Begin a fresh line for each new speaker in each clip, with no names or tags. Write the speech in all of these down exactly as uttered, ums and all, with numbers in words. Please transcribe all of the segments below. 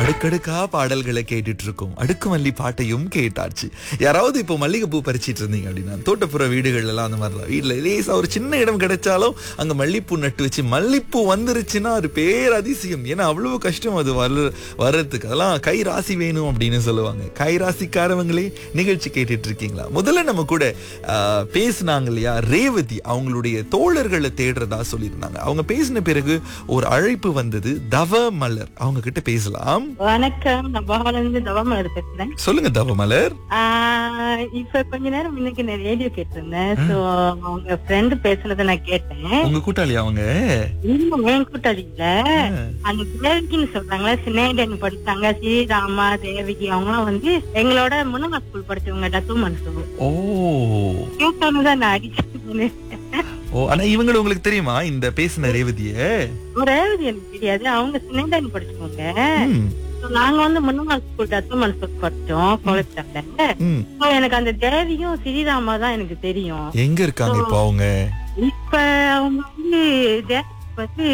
அடுக்கடுக்கா பாடல்களை கேட்டுட்டு இருக்கோம். அடுக்குமல்லி பாட்டையும் கேட்டாச்சு. யாராவது இப்போ மல்லிகைப்பூ பறிச்சிட்டு இருந்தீங்க அப்படின்னா, தோட்டப்புற வீடுகள் எல்லாம் அந்த மாதிரிலாம் வீட்டுல லேசா ஒரு சின்ன இடம் கிடைச்சாலும் அங்க மல்லிப்பூ நட்டு வச்சு மல்லிப்பூ வந்துருச்சுன்னா அது பேர் அதிசயம். ஏன்னா அவ்வளவு கஷ்டம் அது வர வர்றதுக்கு. அதெல்லாம் கை ராசி வேணும் அப்படின்னு சொல்லுவாங்க. கை ராசிக்காரவங்களே நிகழ்ச்சி கேட்டுட்டு இருக்கீங்களா? முதல்ல நம்ம கூட ஆஹ், பேசுனாங்க இல்லையா, ரேவதி அவங்களுடைய தோழர்களை தேடுறதா சொல்லியிருந்தாங்க. அவங்க பேசின பிறகு ஒரு அழைப்பு வந்தது. தவ மலர் அவங்க கிட்ட பேசலாம்.
வணக்கம், நான் பாபாலேருந்து தவமலர் பேசுறேன்.
சொல்லுங்க தவமலர்.
ஆஹ் இப்ப கொஞ்ச நேரம் முன்னுக்கு நான் ரேடியோ கேட்டிருந்தேன். சோ அவங்க ஃப்ரெண்டு பேசுனதை நான் கேட்டேன்.
உங்க கூட்டாளி அவங்க?
இன்னும் என் கூட்டாளி இல்ல, அந்த தேவிகின்னு சொல்றாங்களா, சின்னேடன் படிச்சாங்க, ஸ்ரீராமா தேவிகி, அவங்க எல்லாம் வந்து எங்களோட முன்னங்க ஸ்கூல் படிச்சவங்க. டத்து மனசு
ஓ
கேட்டோன்னு நான் அடிச்சு.
ஓ ஆனா இவங்களும் உங்களுக்கு தெரியுமா இந்த பேசின ரேவதிய?
ரேவதி எனக்கு தெரியாது, அவங்க சின்னேடன் படிச்சவங்க.
ம்,
So, நாங்க வந்து முன்னங்க ஸ்கூல் டத்து மனசு படிச்சோம் காலேஜ்ல.
ம்.
So, எனக்கு அந்த தேவியும் ஸ்ரீராமா தான் எனக்கு தெரியும்.
எங்க இருக்காங்க இப்போ அவங்க?
இப்ப அவங்க வந்து தேவி வந்து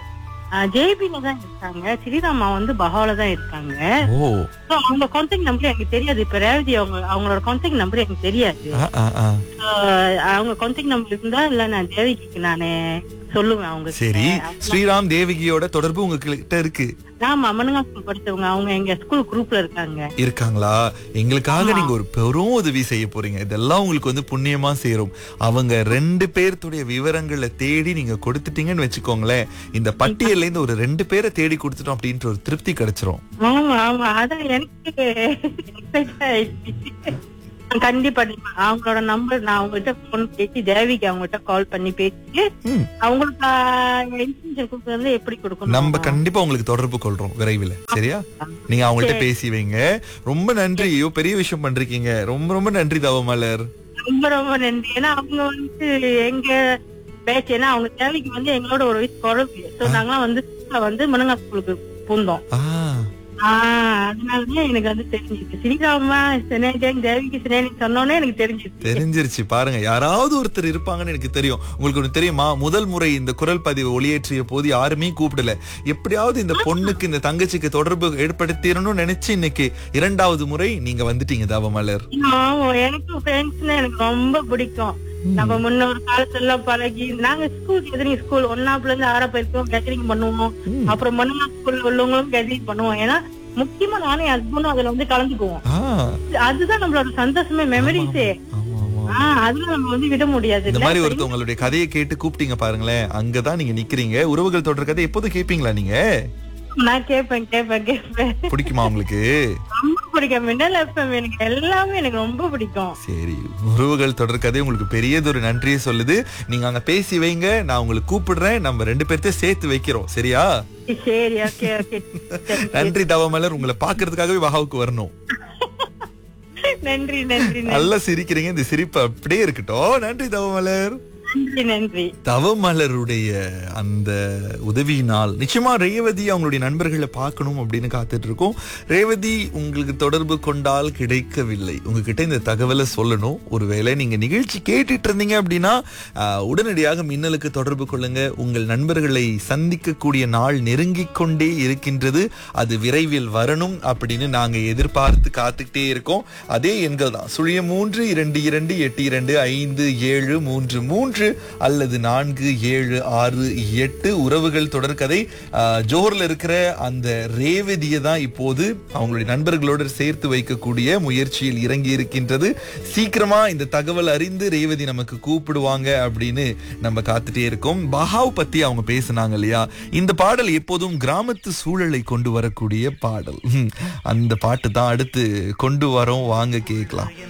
ஜேபில தான் இருக்காங்க, ஸ்ரீராமா வந்து பஹால தான் இருக்காங்க.
ஓ
So, அவங்க கான்டாக்ட் நம்பர் எனக்கு தெரியாது. இப்ப ரேவதி அவங்க அவங்களோட கான்டாக்ட் நம்பர் எனக்கு தெரியாது.
ஆ, ஆ, ஆ.
So, அவங்க கான்டாக்ட் நம்பர் இருந்தா இல்ல நான் தேவிக்கு நானு சொல்லுவேன் அவங்க.
சரி, ஸ்ரீராம் தேவிகியோட தொடர்பு உங்ககிட்ட இருக்கு?
ஆமா, மனுங்கா ஸ்கூல் படிச்சவங்க. அவங்க எங்க ஸ்கூல் குரூப்ல இருக்காங்க.
இருக்காங்களா? எங்களுக்காக நீங்க ஒரு பெரும் உதவி செய்ய போறீங்க. இதெல்லாம் உங்களுக்கு வந்து புண்ணியமா சேரும். அவங்க ரெண்டு பேர்த்துடைய விவரங்களை தேடி நீங்க கொடுத்துட்டீங்கன்னு வச்சுக்கோங்களேன், இந்த பட்டியல்ல இருந்து ஒரு ரெண்டு பேரை தேடி கொடுத்துட்டோம் அப்படின்ற ஒரு திருப்தி கிடைச்சிரும்.
ஆமா ஆமா, அதான் எனக்கு excite ஆயிடுச்சு. கண்டிப்பா அவங்களோட நம்பர் நான் அவங்ககிட்ட போன் பேசி தேவிக்கு அவங்ககிட்ட கால் பண்ணி பேசி
ம்.
அவங்களுக்கு இன்ஃபர்மேஷன் கொடுக்கறது எப்படி கொடுக்கணும்.
நம்ம கண்டிப்பா உங்களுக்கு தொடர்பு கொள்றோம் விரைவில். சரியா? நீங்க அவங்கள்ட்ட பேசி வைங்க. ரொம்ப நன்றி. ஐயோ பெரிய விஷயம் பண்றீங்க. ரொம்ப ரொம்ப நன்றி தவமலர்.
ரொம்ப ரொம்ப நன்றி. ஏன்னா அவங்க வந்து எங்க பேச்சு, ஏன்னா அவங்க தேவிக்கு வந்து எங்களோட ஒரு வயசு குறைவு. சோ நாங்களாம் வந்து வந்து முனங்கா ஸ்கூலுக்கு பூந்தோம்.
ஆ
ஆஹ் அதனாலதான் எனக்கு வந்து தெரிஞ்சிருக்கு. ஸ்ரீராமா சினேஜன் தேவிக்கு சினேஜன் சொன்னோன்னே எனக்கு தெரிஞ்சிருக்கு.
தெரிஞ்சிருச்சு பாருங்க. யாராவது ஒருத்தர் இருப்பாங்கன்னு எனக்கு தெரியும். உங்களுக்கு ஒண்ணு தெரியுமா, முதல் முறை இந்த குரல் பதிவு ஒளியேற்றிய போது யாருமே கூப்பிடல. எப்படியாவது இந்த பொண்ணுக்கு இந்த தங்கச்சிக்கு தொடர்பு ஏற்படுத்திடணும்னு நினைச்சு இன்னைக்கு இரண்டாவது முறை நீங்க வந்துட்டீங்க தவமலர்.
ஆமா, எனக்கு ஃப்ரெண்ட்ஸ்னா எனக்கு ரொம்ப பிடிக்கும். நம்ம முன்னொரு காலத்துல பழகி நாங்க ஸ்கூல் கேதரிங், ஸ்கூல் ஒன்னாப்புல இருந்து ஆறா போயிருக்கோம், கேதரிங் பண்ணுவோம். அப்புறம் முன்னா ஸ்கூல் உள்ளவங்களும் கேதரிங் பண்ணுவோம். ஏன்னா முக்கியமா நானே ஹஸ்பண்டும் அதுல வந்து கலந்துக்குவோம்.
ஆ,
அதுதான் நம்மளோட சந்தோஷமே, மெமரிஸே.
ஆமா, ஆமா.
ஆஹ் அதுல நம்ம வந்து விட முடியாது.
இந்த மாதிரி ஒருத்தவங்களுடைய கதையை கேட்டு கூப்பிட்டீங்க பாருங்களேன், அங்கதான் நீங்க நிக்கிறீங்க. உறவுகள் தொடர் கதை எப்போது கேட்பீங்களா நீங்க?
நான் கேட்பேன் கேட்பேன் கேட்பேன்.
பிடிக்குமா உங்களுக்கு?
ரொம்ப பிடிக்கும். மின்னல் எஃப்எம் எனக்கு எல்லாமே எனக்கு ரொம்ப பிடிக்கும்.
சரி, உறவுகள் தொடர் கதை உங்களுக்கு பெரியதொரு நன்றியை சொல்லுது. நீங்க அங்க பேசி வைங்க, நான் உங்களுக்கு கூப்பிடுறேன். நம்ம ரெண்டு பேர்த்தையும் சேர்த்து வைக்கிறோம். சரியா?
சரி, ஓகே ஓகே.
நன்றி தவமலர். உங்களை பாக்குறதுக்காகவே வகாவுக்கு வரணும்.
நன்றி நன்றி
நல்லா சிரிக்கிறீங்க. இந்த சிரிப்பு அப்படியே இருக்கட்டும். நன்றி தவமலர்.
நன்றி நன்றி.
தவமலருடைய அந்த உதவியினால் நிச்சயமா ரேவதி அவங்களுடைய நண்பர்களை பார்க்கணும் அப்படின்னு காத்துட்டு இருக்கோம். ரேவதி உங்களுக்கு தொடர்பு கொண்டால் கிடைக்கவில்லை, உங்ககிட்ட இந்த தகவலை சொல்லணும். ஒருவேளை நீங்க நிகழ்ச்சி கேட்டுட்டு இருந்தீங்க அப்படின்னா ஆஹ், உடனடியாக மின்னலுக்கு தொடர்பு கொள்ளுங்க. உங்கள் நண்பர்களை சந்திக்கக்கூடிய நாள் நெருங்கிக் கொண்டே இருக்கின்றது. அது விரைவில் வரணும் அப்படின்னு நாங்க எதிர்பார்த்து காத்துக்கிட்டே இருக்கோம். அதே எண்கள் தான் சுழியம் மூன்று இரண்டு இரண்டு எட்டு இரண்டு ஐந்து ஏழு மூன்று மூன்று அல்லது நான்கு ஏழு ஆறு எட்டு. உறவுகள் தொடர்கதை ஜோஹர்ல இருக்கிற அந்த ரேவதியை தான் இப்போது அவங்களுடைய நண்பர்களோடு சேர்த்து வைக்கக்கூடிய முயற்சியில் இறங்கி இருக்கின்றது. சீக்கிரமா இந்த தகவல் அறிந்து ரேவதி நமக்கு கூப்பிடுவாங்க அப்படின்னு நம்ம காத்துட்டே இருக்கோம். பஹாவ் பத்தி அவங்க பேசினாங்க இல்லையா, இந்த பாடல் எப்போதும் கிராமத்து சூழலை கொண்டு வரக்கூடிய பாடல். அந்த பாட்டு தான் அடுத்து கொண்டு வரோம், வாங்க கேட்கலாம்.